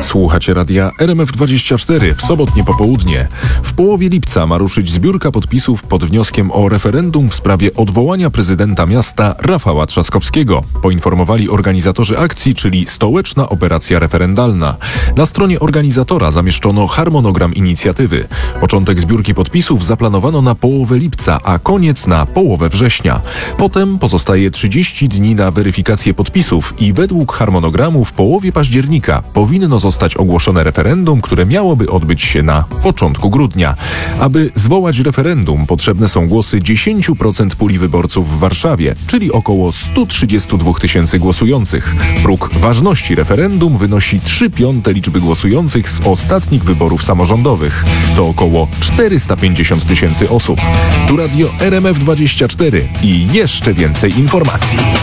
Słuchacie radia RMF24 w sobotnie popołudnie. W połowie lipca ma ruszyć zbiórka podpisów pod wnioskiem o referendum w sprawie odwołania prezydenta miasta Rafała Trzaskowskiego. Poinformowali organizatorzy akcji, czyli Stołeczna Operacja Referendalna. Na stronie organizatora zamieszczono harmonogram inicjatywy. Początek zbiórki podpisów zaplanowano na połowę lipca, a koniec na połowę września. Potem pozostaje 30 dni na weryfikację podpisów i według harmonogramu w połowie października powinno zostać ogłoszone referendum, które miałoby odbyć się na początku grudnia. Aby zwołać referendum, potrzebne są głosy 10% puli wyborców w Warszawie, czyli około 132 tysięcy głosujących. Próg ważności referendum wynosi 3/5 liczby głosujących z ostatnich wyborów samorządowych. To około 450 tysięcy osób. Tu radio RMF24 i jeszcze więcej informacji.